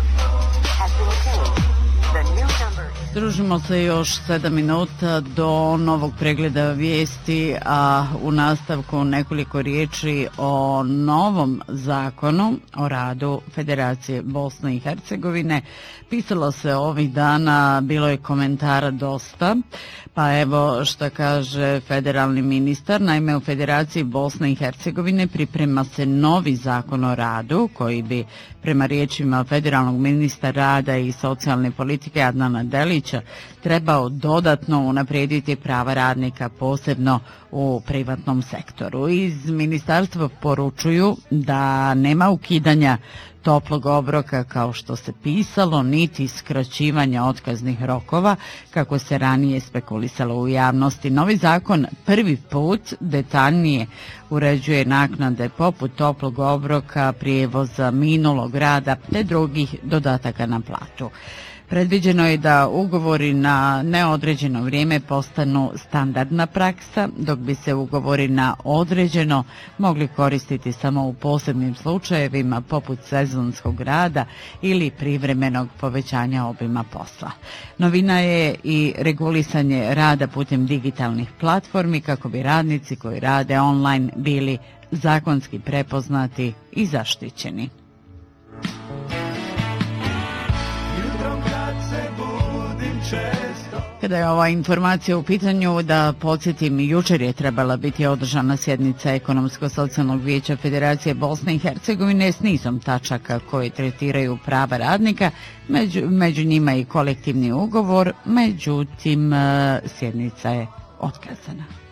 Družimo se još 7 minuta do novog pregleda vijesti, a u nastavku nekoliko riječi o novom zakonu o radu Federacije Bosne i Hercegovine. Pisalo se ovih dana, bilo je komentara dosta, pa evo što kaže federalni ministar. Naime, u Federaciji Bosne i Hercegovine priprema se novi zakon o radu koji bi, prema riječima federalnog ministra rada i socijalne politike Adnana Delića, trebao dodatno unaprijediti prava radnika, posebno u privatnom sektoru. Iz ministarstva poručuju da nema ukidanja toplog obroka kao što se pisalo, niti skraćivanja otkaznih rokova kako se ranije spekulisalo u javnosti. Novi zakon prvi put detaljnije uređuje naknade poput toplog obroka, prijevoza, minulog rada te drugih dodataka na platu. Predviđeno je da ugovori na neodređeno vrijeme postanu standardna praksa, dok bi se ugovori na određeno mogli koristiti samo u posebnim slučajevima poput sezonskog rada ili privremenog povećanja obima posla. Novina je i regulisanje rada putem digitalnih platformi kako bi radnici koji rade online bili zakonski prepoznati i zaštićeni. Kada je ova informacija u pitanju, da podsjetim, jučer je trebala biti održana sjednica Ekonomsko-socijalnog vijeća Federacije Bosne i Hercegovine s nizom tačaka koje tretiraju prava radnika, među njima i kolektivni ugovor, međutim sjednica je otkazana.